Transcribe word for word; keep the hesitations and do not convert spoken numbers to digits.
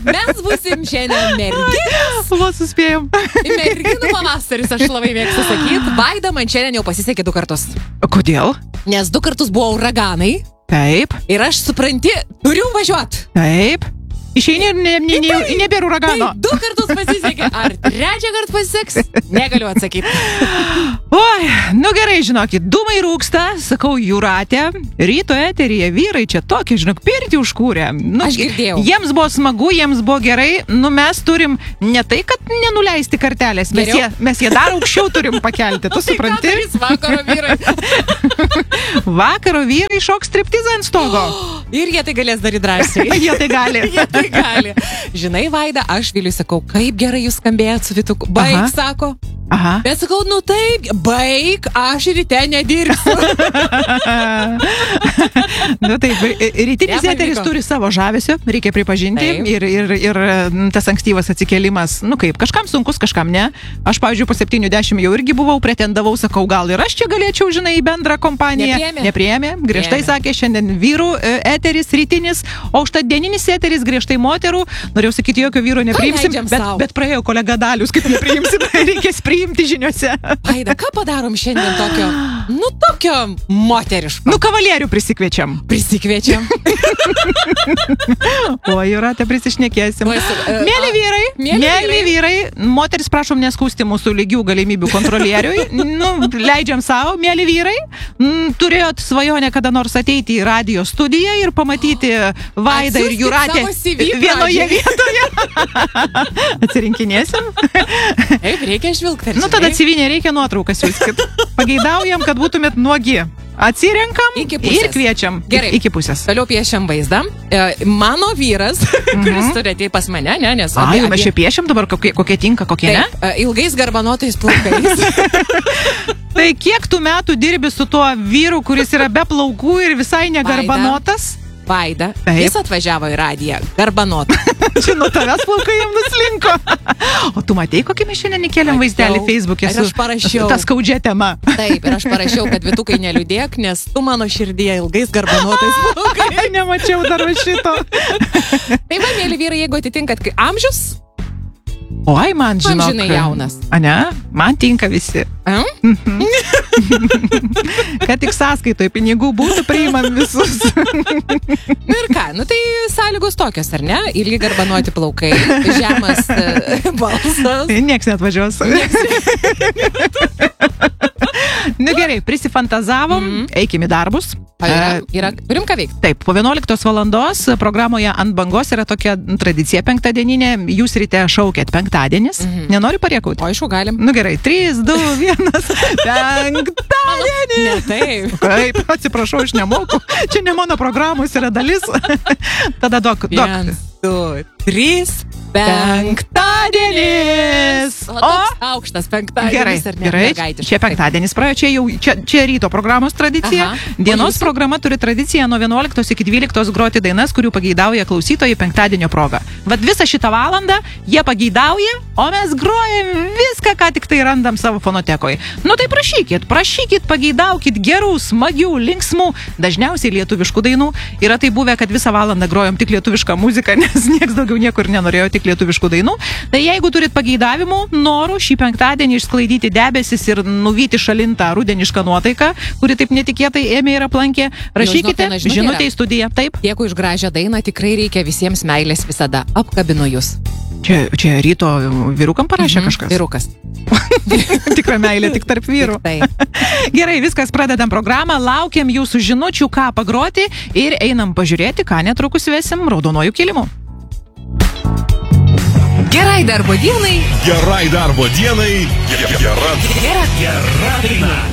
Mes būsim šiandien merginos. Vos suspėjom. Merginų pavasaris, aš labai mėgstu sakyti. Vaida man šiandien jau pasisekė du kartus. Kodėl? Nes du kartus buvo uraganai. Taip. Ir aš, supranti, turiu važiuoti. Taip. Išeini ir ne, ne, ne, nebėra uragano. Tai du kartus pasisekė. Ar trečią kartą pasiseks? Negaliu atsakyti. Oi, nu gerai, žinokit, dūmai rūksta, sakau, Jūratė, ryto eteryje vyrai čia tokį, žinok, pirtį užkūrė. Nu, Aš girdėjau. Jiems buvo smagu, jiems buvo gerai, nu mes turim ne tai, kad nenuleisti kartelės, mes jie, mes jie dar aukščiau turim pakelti, tu supranti? Tai ką darys vakaro vyrai? Vakaro vyrai šoks striptizą ant stogo. Ir jie tai galės daryti drąsiai. Jie tai gali. Jie tai gali. Žinai, Vaida, aš Viliui sakau, kaip gerai jūs skambėjot su Vituku. Baig, Aha. sako. Aha. Bet sakau, nu taip, baig, aš ryte nedirbsiu. Nu taip, rytinis eteris turi savo žavesio, reikia pripažinti. Ir, ir, ir tas ankstyvas atsikėlimas, nu kaip, kažkam sunkus, kažkam ne. Aš, pavyzdžiui, po septynių dešimt jau irgi buvau, pretendavau, sakau, gal ir aš čia galėčiau, žinai, į bendrą kompaniją. Nepriėmė. Nepriėmė. Griežtai Priėmė. sakė, šiandien vyrų eteris rytinis, o užtat dieninis eteris griežtai moterų. Norėjau sakyti, jokio vyro nepriimsim, Leidžiam bet, sau. bet praėjo kolega Dalius, kaip nepriimsim, reikės priimti žiniuose. Vaida, ką padarom šiandien tokio, nu tokio moteriško? Nu, kavalierių prisikviečiam. Prisikviečiam. O, Jūratė, prisišnekėsim. Oi, su- e, Mėly a- vyrai, mėly mėly vyrai, moteris prašom neskųsti mūsų lygių galimybių kontrolieriui. Nu, leidžiam savo, mėly vyrai. Mm, Turėjot svajonę kada nors ateiti į radio studiją ir pamatyti Vaidą ir Atsiųskit Jūratę savo C V vienoje pradžiai. vietoje. Atsirinkinėsim. Taip, reikia žvilgti. Nu, tada C V nereikia nuotraukas siųskit. Pageidaujam, kad būtumėt nuogi. Atsirenkam Iki pusės. ir kviečiam. Gerai. Iki pusės. Toliau piešiam vaizdą. E, Mano vyras, kuris turi ateiti pas mane, ne, nes... A, apie- jau mes apie- čia piešiam dabar, kokie, kokie tinka, kokie ne? Taip, e, ilgais garbanotais plaukais. Tai kiek tų metų dirbi su tuo vyru, kuris yra be plaukų ir visai negarbanotas? Vaida, Taip. jis atvažiavo į radiją, garbanotą. Čia nuo tavęs plaukai jam nuslinko. O tu matei, kokį mes šiandien įkėlėm vaizdelį Mačiau. Facebook'e Ir su aš parašiau. ta skaudžia tema. Taip, ir aš parašiau, kad Vitukai neliūdėk, nes tu mano širdyje ilgais garbanotais plaukais. Nemačiau dar va šito. Tai va, mėly vyrai, jeigu atitinkat kai- amžius, Oi, man žinok. Amžinai jaunas. A ne? Man tinka visi. em? Kad tik sąskaitoje pinigų būtų, priimam visus. Nu ir ką, nu tai sąlygos tokios, ar ne? Ilgi garbanuoti plaukai, žemas e, balsas. Nieks net važiuos. Nu gerai, prisifantazavom, mm. eikim į darbus. O Yra, E, yra, turim ką veikti. Taip, po vienuoliktos valandos programoje Ant bangos yra tokia tradicija penktadieninė. Jūs ryte šaukėt penktadienis. Mhm. Nenori pariekauti? O aišku, galim. Nu gerai, trys, du, vienas, penktadienis. Ne, taip. Kaip, atsiprašau, aš nemoku. Čia ne mano programos yra dalis. Tada dok, dok. Vienas, du, trys, Penktadienis. O toks aukštas penktadienis. Gerai, ar ne? gerai. Mergaitiškas. Čia penktadienis praėjo, čia jau čia, čia ryto programos tradicija. Aha. O Dienos jūsų? programa turi tradiciją nuo vienuoliktos iki dvyliktos groti dainas, kurių pageidauja klausytojai penktadienio proga. Vat visą šitą valandą jie pageidauja, o mes grojam viską, ką tik tai randam savo fonotekoje. Nu tai prašykit, prašykit, pageidaukit gerų, smagių, linksmų, dažniausiai lietuviškų dainų. Yra tai buvę, kad visą valandą grojom tik lietuvišką muziką, nes nieks daugiau niekur nenorėjo tik lietuviškų dainų. Tai jeigu turit pageidavimų, norų šį penktadienį išsklaidyti debesis ir nuvyti šalintą rudenišką nuotaiką, kuri taip netikėtai ėmė ir aplankė, rašykite viena žinutė žinutę yra. į studiją. Taip. Dėkui už gražią dainą, tikrai reikia visiems meilės visada. Apkabinu jūs. Čia, čia ryto vyrukam parašė Mhm, kažkas. Vyrukas. Tikra meilė tik tarp vyrų. Taip. Gerai, viskas, pradedam programą, laukiam jūsų žinučių, ką pagroti ir einam pažiūrėti, ką netrukus vesim raudonuoju kilimu. Gerai darbo dienai. Gerai darbo dienai. Gera, gera, gera daina.